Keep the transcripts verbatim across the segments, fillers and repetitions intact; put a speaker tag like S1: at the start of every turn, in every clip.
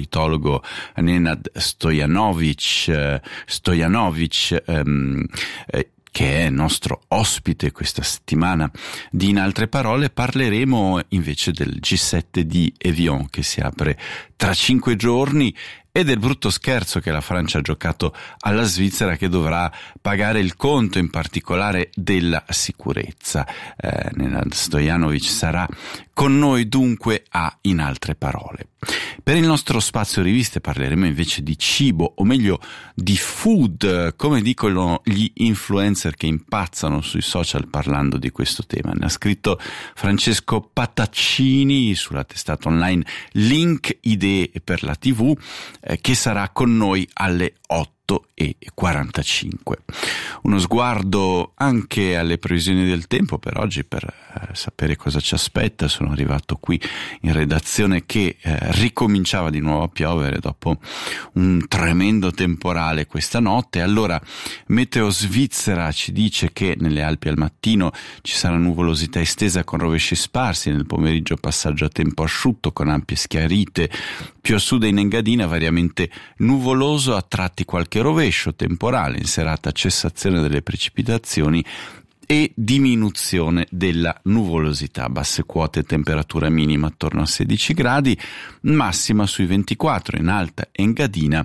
S1: politologo Nenad Stojanovic, Stojanovic ehm, eh, che è nostro ospite questa settimana di In Altre Parole. Parleremo invece del G sette di Evian che si apre tra cinque giorni e del brutto scherzo che la Francia ha giocato alla Svizzera, che dovrà pagare il conto, in particolare della sicurezza. Eh, Nenad Stojanovic sarà con noi dunque a In Altre Parole. Per il nostro spazio riviste parleremo invece di cibo, o meglio di food, come dicono gli influencer che impazzano sui social parlando di questo tema. Ne ha scritto Francesco Pataccini sulla testata online Link Idee per la tivù, eh, che sarà con noi alle otto e quarantacinque. Uno sguardo anche alle previsioni del tempo per oggi, per eh, sapere cosa ci aspetta. Sono arrivato qui in redazione che eh, ricominciava di nuovo a piovere dopo un tremendo temporale questa notte. Allora Meteo Svizzera ci dice che nelle Alpi al mattino ci sarà nuvolosità estesa con rovesci sparsi, nel pomeriggio passaggio a tempo asciutto con ampie schiarite, più a sud e in Engadina variamente nuvoloso, a tratti qualche rovescio temporale, in serata cessazione delle precipitazioni e diminuzione della nuvolosità. Basse quote, temperatura minima attorno a sedici gradi, massima sui ventiquattro, in Alta Engadina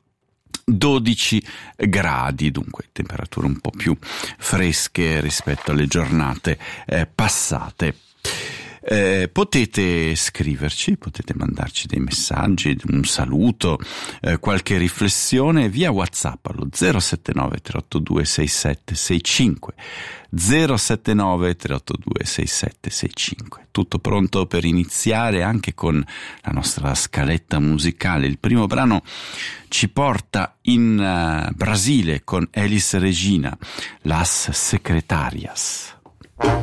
S1: dodici gradi, dunque temperature un po' più fresche rispetto alle giornate eh, passate. Eh, potete scriverci, potete mandarci dei messaggi, un saluto, eh, qualche riflessione via WhatsApp allo zero sette nove tre otto due sei sette sei cinque, zero sette nove tre otto due sei sette sei cinque. Tutto pronto per iniziare anche con la nostra scaletta musicale. Il primo brano ci porta in uh, Brasile con Elis Regina, Las Secretarias.